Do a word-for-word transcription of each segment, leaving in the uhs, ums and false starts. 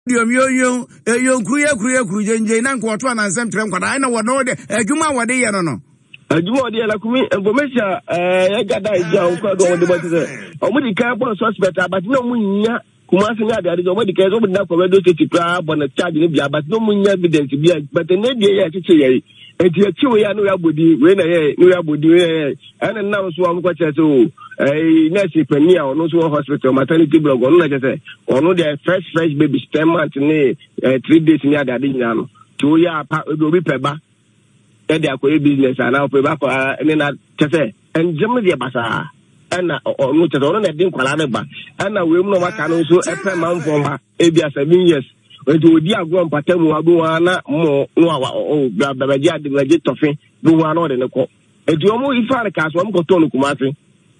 Yo yo yo kruye kruye kruje nje na nko to anansem tre nkwada na wono de adwuma wode ye no no adwuma wode la kumi information eh ya gada ija o kwa do wode bati se o mu di kan bon suspect abati no mu nya kuma se nya ade o mu di kan so mu na ko radio state pra bon charge ni bia abati no mu nya evidence bia but na die ya chiche ye enti ya chiwo ya no ya bodi we na ye no ya bodi we ana na so am kwa che so eh nurse premier ono so hospital maternity block ono na che se ono the fresh fresh baby ten months ni three days ni ada de nya no to ya pa obi peba e de akoye business ana peba ko ni na che se enjem de basa ana ono che ono na din kwala ne ba ana we mu no maka no so e pe man for ma e bia seven years enti odi agwo mpatamu abo ana mo no o baba baba ji ade baba ji tofin do wa no de ne ko enti omo ifa ne ka so am ko to no kumase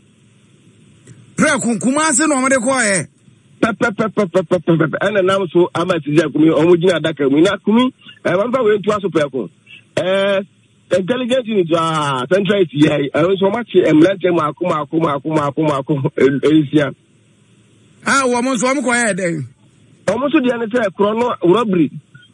pre kumase no mo de ko e pepe pepe pepe pepe ana nam so ama tija kumi omo jina adaka mu na kumi e ba we ntu aso pe ko eh intelligence unit ah central C I e so ma chi emlante ma akuma akuma akuma akuma akuma elisia ah wo mo so am ko e den omo so dia ne se krono robbery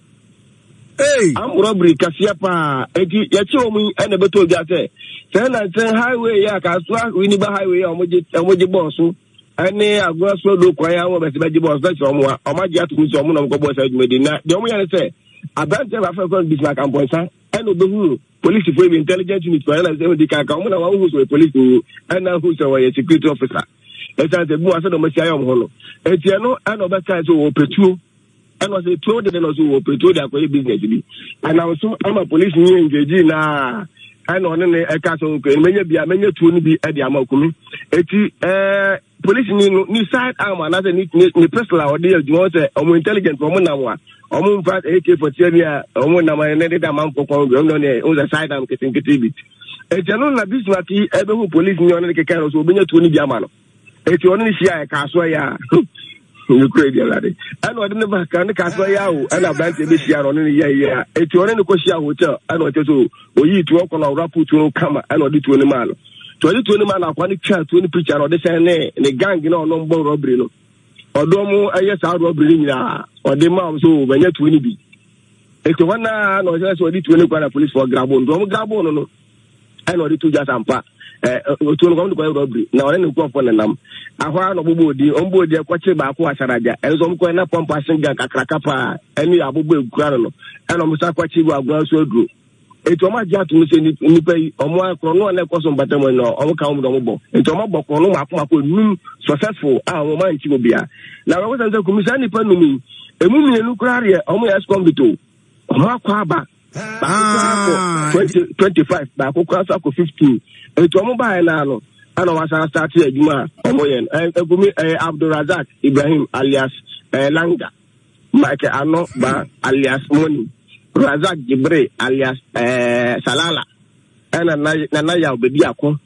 eh am robbery kasia pa eti ya chi omu ene beto bia se se na se highway ya ka so we ni ba highway omo je omo je boss ene agwa so do kwa ya omo be se be boss se omo wa omo je atu so omo na ko boss adwumedi na de omo ya ne se abante ba fa ko business kan ponsa ene obehu police for intelligence unit for na se di ka ka omo na wa hu so police ene hu so wa security officer esa se bu asa do ma sia yo mo no eti no ana obeka so wo petuo ana se tuo de no so wo petuo de akoye business bi ana so ama police ni engage na ana one ne eka so ko menya bia menya tuo ni bi e de ama okumi eti eh police ni ni side arm na se ni ni personal o de you say omo intelligent omo na wa omo mfa A K forty-seven ya omo na ma ne de man kokon no ne o the side arm ketin ketin bi eti no na business ki ebe hu police ni one ne keka so obenya tuo ni bi ama no eti oni sia e kaso ya you crazy lady and what never can kaso ya o and abante be sia ro ni ya ya eti oni ko sia hotel and what so oyi tu okọ na rapport no kama and odi tu oni ma no to odi tu oni ma na kwa ni chat tu oni picture odi say ne ne gang na ono mbo robbery no odo mu aye sa robbery ni na odi ma so banya tu oni bi eti wana no say so odi tu oni kwa na police for grabo ndo mu grabo no no and odi tu just ampa eh otu no ko robbery na one ne ko fo nam ahwa no bobo odi ombo odi akwache ba ko asaraja enzo mko na pomp asinga kakraka pa eni abobo egura no eno msa kwache bu agwa so aduro eto ma ja tu se ni pe omo akro no na ko so mbatamo no omo ka omo do mo eto ma bokro no ma akoma ko num successful ah omo ma nchi obia na ro se komisa ni pa numi emu mi enu krare omo yes convito omo akwa ba ah twenty-five ba ko kwa so ko fifteen eto omo ba na no ana wasa start adwuma omo yen egumi Abdulrazak Ibrahim alias Langa Mike Ano ba alias Moni Razak Jibre alias Salala ana na na ya obedi akọ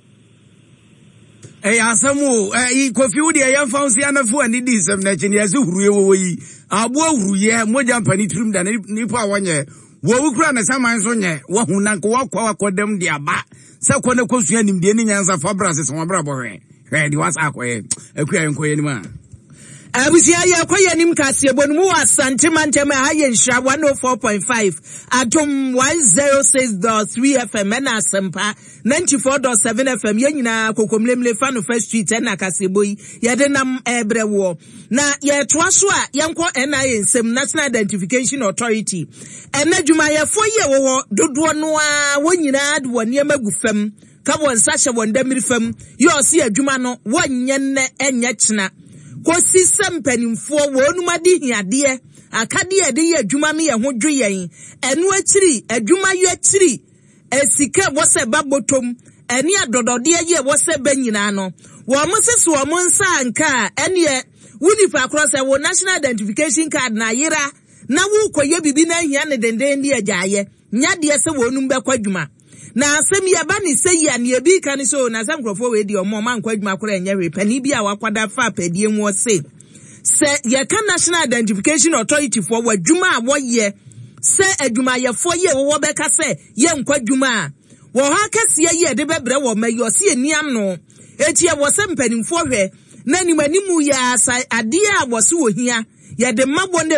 eh asamu eh Kofi Udi e yamfa nsi anafu ani di sem na chini yazi huruye wo yi abo huruye moja mpani trim da nipa wanye wo wukura na saman so nye wo hunan ko wakwa akodem de aba se ko ne kosua nimde ni nyansa fabra se so bra bohwe he di wasa akoye akua enkoye ni ma abusia ya kwaye nim kase bonmu wa santimantem ha ye nhira one oh four point five atom one oh six point three F M na asempa ninety-four point seven F M ye nyina kokomlemle fa no first street na kaseboyi ye de nam ebrewo na ye toa so a yenko N I A nsem National Identification Authority enadwuma ye fo ye wo dodo no a wonyina de wone magufam ka won sahye won damiri fam ye osi adwuma no wonye ne enye kyena kosi sempanimfo wonumadi hiade akade ade ye adwuma no ye ho dwoyen enu akiri adwuma ye akiri esika wose babotom eni adodode ye wose banyina no wo mosese wo monsa anka ene wunifa cross wo national identification card na yira na wo koye bibi na hia ne denden di ajaye nyade se wonum be kwadwuma na asem ye ba ni se ya ne bi kan so na asem krofo we di omo man kwadwuma kora enye we pani bi a wakwada fa padie mu se se ye kan National Identification Authority for wadwuma a wo ye se adwuma ye fo ye wo be ka se ye nkwadwuma wo ha kase ye de bebre wo mayo se eniam no eti e wo se mpanimfo hwe na nimanimu ya ade a wo se wo hia yɛde ma bonde